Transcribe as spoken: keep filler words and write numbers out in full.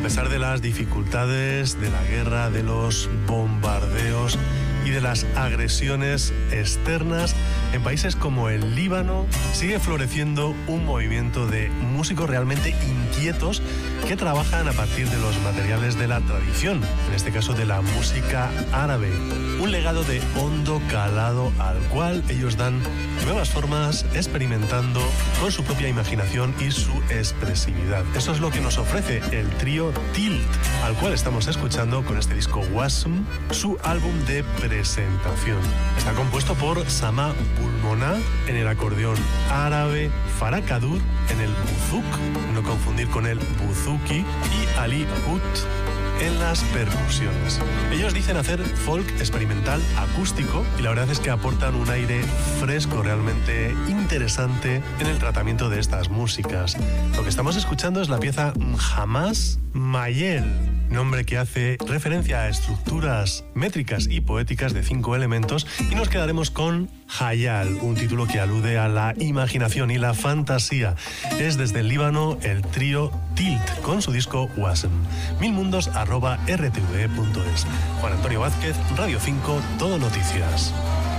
A pesar de las dificultades, de la guerra, de los bombardeos y de las agresiones externas, en países como el Líbano sigue floreciendo un movimiento de músicos realmente inquietos que trabajan a partir de los materiales de la tradición, en este caso de la música árabe. Un legado de hondo calado al cual ellos dan nuevas formas, experimentando con su propia imaginación y su expresividad. Eso es lo que nos ofrece el trío Tilt, al cual estamos escuchando con este disco Wasm, su álbum de presentación. Está compuesto por Sama Bulmona en el acordeón árabe, Farah Kadur en el buzuk, no confundir con el buzuki, y Ali Hut en las percusiones. Ellos dicen hacer folk experimental acústico y la verdad es que aportan un aire fresco realmente interesante en el tratamiento de estas músicas. Lo que estamos escuchando es la pieza Hamas Mayel, nombre que hace referencia a estructuras métricas y poéticas de cinco elementos, y nos quedaremos con Hayal, un título que alude a la imaginación y la fantasía. Es desde el Líbano el trío Tilt con su disco Wasm. milmundos arroba r t v punto es. Juan Antonio Vázquez, Radio cinco, Todo Noticias.